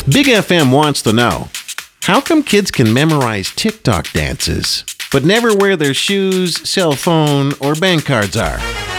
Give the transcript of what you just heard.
Big FM wants to know, how come kids can memorize TikTok dances, but never where their shoes, cell phone, or bank cards are?